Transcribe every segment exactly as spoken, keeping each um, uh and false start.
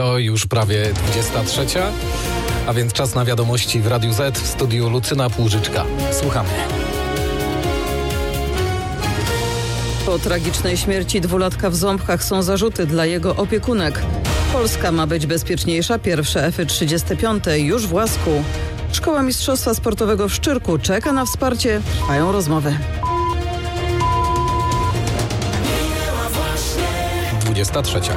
To już prawie dwudziesta trzecia, a więc czas na wiadomości w Radiu Z, w studiu Lucyna Płużyczka. Słuchamy. Po tragicznej śmierci dwulatka w Ząbkach są zarzuty dla jego opiekunek. Polska ma być bezpieczniejsza. Pierwsze F trzydzieści pięć już w Łasku. Szkoła Mistrzostwa Sportowego w Szczyrku czeka na wsparcie. Trwają rozmowy. dwudziesta trzecia.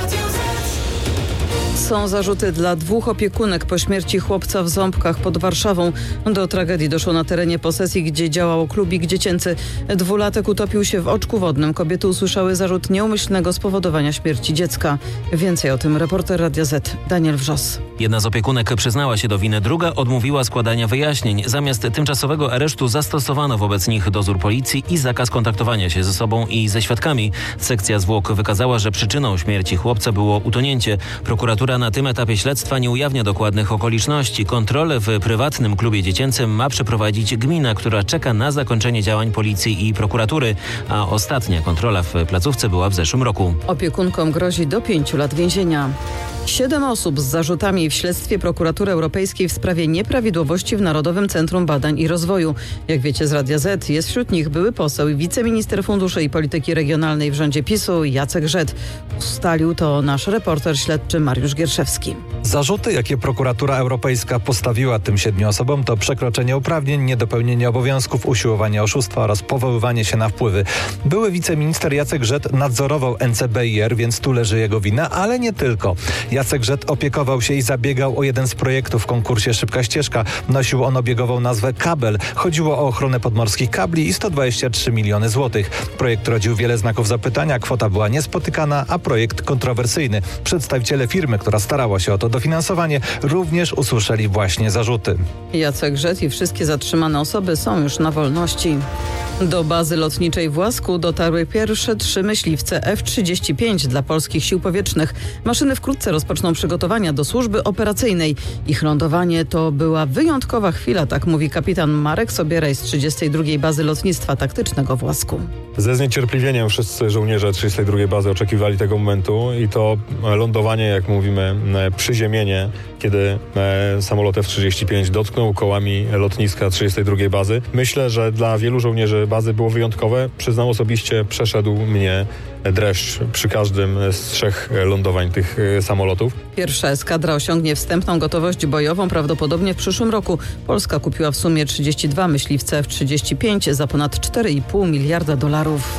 Są zarzuty dla dwóch opiekunek po śmierci chłopca w Ząbkach pod Warszawą. Do tragedii doszło na terenie posesji, gdzie działał klubik dziecięcy. Dwulatek utopił się w oczku wodnym. Kobiety usłyszały zarzut nieumyślnego spowodowania śmierci dziecka. Więcej o tym reporter Radia Z Daniel Wrzos. Jedna z opiekunek przyznała się do winy, druga odmówiła składania wyjaśnień. Zamiast tymczasowego aresztu zastosowano wobec nich dozór policji i zakaz kontaktowania się ze sobą i ze świadkami. Sekcja zwłok wykazała, że przyczyną śmierci chłopca było utonięcie. Prokuratura na tym etapie śledztwa nie ujawnia dokładnych okoliczności. Kontrolę w prywatnym klubie dziecięcym ma przeprowadzić gmina, która czeka na zakończenie działań policji i prokuratury, a ostatnia kontrola w placówce była w zeszłym roku. Opiekunkom grozi do pięciu lat więzienia. Siedem osób z zarzutami w śledztwie Prokuratury Europejskiej w sprawie nieprawidłowości w Narodowym Centrum Badań i Rozwoju. Jak wiecie z Radia Z, jest wśród nich były poseł i wiceminister funduszy i polityki regionalnej w rządzie PiSu Jacek Żet. Ustalił to nasz reporter śledczy Mariusz Gierszewski. Zarzuty, jakie Prokuratura Europejska postawiła tym siedmiu osobom, to przekroczenie uprawnień, niedopełnienie obowiązków, usiłowanie oszustwa oraz powoływanie się na wpływy. Były wiceminister Jacek Żet nadzorował N C B I R, więc tu leży jego wina, ale nie tylko. Jacek Żet opiekował się i zabiegał o jeden z projektów w konkursie Szybka Ścieżka. Nosił on obiegową nazwę Kabel. Chodziło o ochronę podmorskich kabli i sto dwadzieścia trzy miliony złotych. Projekt rodził wiele znaków zapytania, kwota była niespotykana, a projekt kontrowersyjny. Przedstawiciele firmy, która starała się o to dofinansowanie, również usłyszeli właśnie zarzuty. Jacek Żet i wszystkie zatrzymane osoby są już na wolności. Do bazy lotniczej w Łasku dotarły pierwsze trzy myśliwce F trzydzieści pięć dla polskich sił powietrznych. Maszyny wkrótce rozpoczną przygotowania do służby operacyjnej. Ich lądowanie to była wyjątkowa chwila, tak mówi kapitan Marek Sobieraj z trzydziestej drugiej Bazy Lotnictwa Taktycznego w Łasku. Ze zniecierpliwieniem wszyscy żołnierze trzydziestej drugiej Bazy oczekiwali tego momentu i to lądowanie, jak mówimy, przyziemienie, kiedy samolot F trzydzieści pięć dotknął kołami lotniska trzydziestej drugiej Bazy. Myślę, że dla wielu żołnierzy bazy było wyjątkowe. Przyznam osobiście, przeszedł mnie dreszcz przy każdym z trzech lądowań tych samolotów. Pierwsza eskadra osiągnie wstępną gotowość bojową prawdopodobnie w przyszłym roku. Polska kupiła w sumie trzydzieści dwa myśliwce F trzydzieści pięć za ponad cztery i pół miliarda dolarów.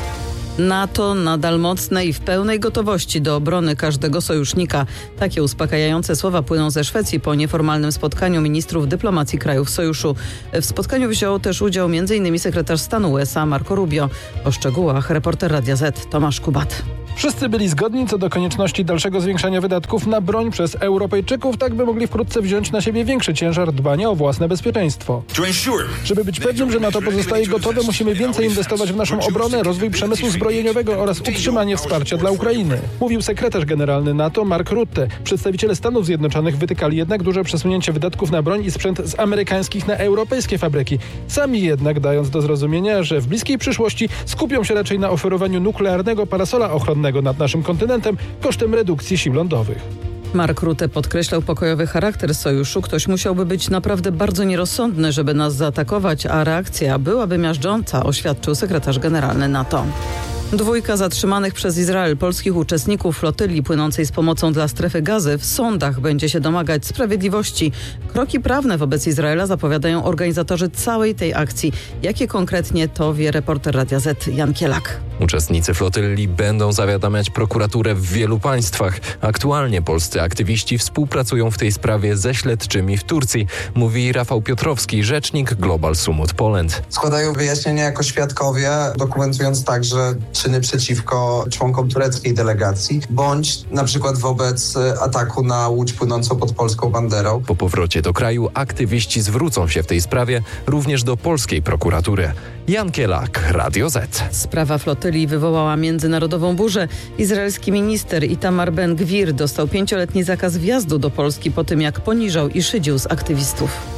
NATO nadal mocne i w pełnej gotowości do obrony każdego sojusznika. Takie uspokajające słowa płyną ze Szwecji po nieformalnym spotkaniu ministrów dyplomacji krajów sojuszu. W spotkaniu wziął też udział m in sekretarz stanu U S A Marco Rubio. O szczegółach reporter Radia Z Tomasz Kubat. Wszyscy byli zgodni co do konieczności dalszego zwiększania wydatków na broń przez Europejczyków, tak by mogli wkrótce wziąć na siebie większy ciężar dbania o własne bezpieczeństwo. Żeby być pewnym, że NATO pozostaje gotowe, musimy więcej inwestować w naszą obronę, rozwój przemysłu zbrojeniowego oraz utrzymanie wsparcia dla Ukrainy. Mówił sekretarz generalny NATO Mark Rutte. Przedstawiciele Stanów Zjednoczonych wytykali jednak duże przesunięcie wydatków na broń i sprzęt z amerykańskich na europejskie fabryki. Sami jednak dając do zrozumienia, że w bliskiej przyszłości skupią się raczej na oferowaniu nuklearnego parasola ochronnego nad naszym kontynentem kosztem redukcji sił lądowych. Mark Rutte podkreślał pokojowy charakter sojuszu. Ktoś musiałby być naprawdę bardzo nierozsądny, żeby nas zaatakować, a reakcja byłaby miażdżąca, oświadczył sekretarz generalny NATO. Dwójka zatrzymanych przez Izrael polskich uczestników flotyli płynącej z pomocą dla strefy Gazy w sądach będzie się domagać sprawiedliwości. Kroki prawne wobec Izraela zapowiadają organizatorzy całej tej akcji. Jakie konkretnie, to wie reporter Radia Z Jan Kielak. Uczestnicy flotyli będą zawiadamiać prokuraturę w wielu państwach. Aktualnie polscy aktywiści współpracują w tej sprawie ze śledczymi w Turcji, mówi Rafał Piotrowski, rzecznik Global Summit Poland. Składają wyjaśnienia jako świadkowie, dokumentując także czyny przeciwko członkom tureckiej delegacji, bądź na przykład wobec ataku na łódź płynącą pod polską banderą. Po powrocie do kraju aktywiści zwrócą się w tej sprawie również do polskiej prokuratury. Jan Kielak, Radio Z. Sprawa flotyli wywołała międzynarodową burzę. Izraelski minister Itamar Ben-Gwir dostał pięcioletni zakaz wjazdu do Polski po tym, jak poniżał i szydził z aktywistów.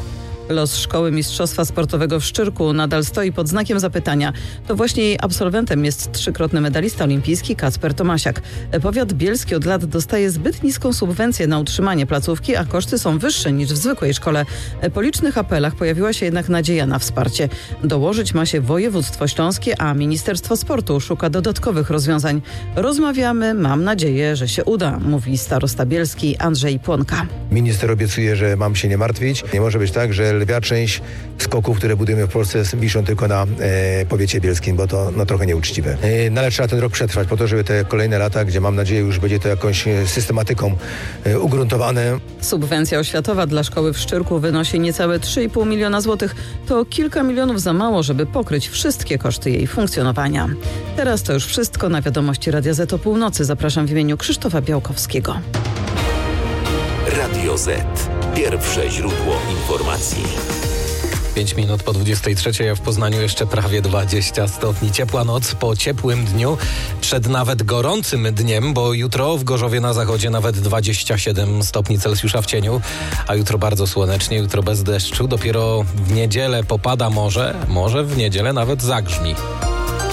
Los Szkoły Mistrzostwa Sportowego w Szczyrku nadal stoi pod znakiem zapytania. To właśnie jej absolwentem jest trzykrotny medalista olimpijski Kacper Tomasiak. Powiat bielski od lat dostaje zbyt niską subwencję na utrzymanie placówki, a koszty są wyższe niż w zwykłej szkole. Po licznych apelach pojawiła się jednak nadzieja na wsparcie. Dołożyć ma się województwo śląskie, a Ministerstwo Sportu szuka dodatkowych rozwiązań. Rozmawiamy, mam nadzieję, że się uda, mówi starosta bielski Andrzej Płonka. Minister obiecuje, że mam się nie martwić. Nie może być tak, że lwia część skoków, które budujemy w Polsce, wiszą tylko na e, powiecie bielskim, bo to no, trochę nieuczciwe. E, no, ale trzeba ten rok przetrwać po to, żeby te kolejne lata, gdzie mam nadzieję już będzie to jakąś systematyką e, ugruntowane. Subwencja oświatowa dla szkoły w Szczyrku wynosi niecałe trzy i pół miliona złotych. To kilka milionów za mało, żeby pokryć wszystkie koszty jej funkcjonowania. Teraz to już wszystko. Na wiadomości Radia Z o północy zapraszam w imieniu Krzysztofa Białkowskiego. Radio Z. Pierwsze źródło informacji. pięć minut po dwudziestej trzeciej, a w Poznaniu jeszcze prawie dwadzieścia stopni. Ciepła noc po ciepłym dniu, przed nawet gorącym dniem, bo jutro w Gorzowie na zachodzie nawet dwadzieścia siedem stopni Celsjusza w cieniu, a jutro bardzo słonecznie, jutro bez deszczu. Dopiero w niedzielę popada może, może w niedzielę nawet zagrzmi.